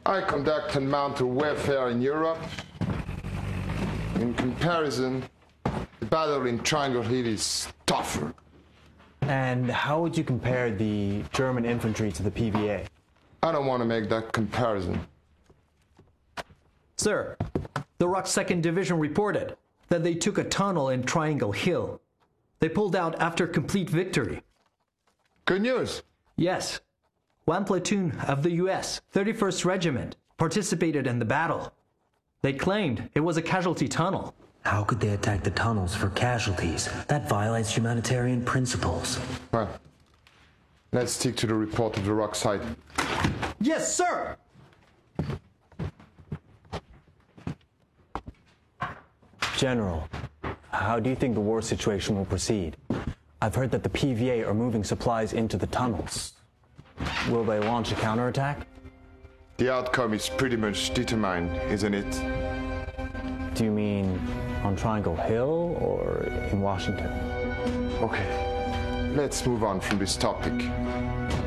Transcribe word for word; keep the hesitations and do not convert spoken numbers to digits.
I conducted mounted warfare in Europe. In comparison, the battle in Triangle Hill is tougher. And how would you compare the German infantry to the P V A? I don't want to make that comparison. Sir, the Rock second Division reported that they took a tunnel in Triangle Hill. They pulled out after complete victory. Good news. Yes. One platoon of the U S thirty-first Regiment participated in the battle. They claimed it was a casualty tunnel. How could they attack the tunnels for casualties? That violates humanitarian principles. Well, let's stick to the report of the Rock side. Yes, sir! General, how do you think the war situation will proceed? I've heard that the P V A are moving supplies into the tunnels. Will they launch a counterattack? The outcome is pretty much determined, isn't it? Do you mean on Triangle Hill or in Washington? Okay, let's move on from this topic.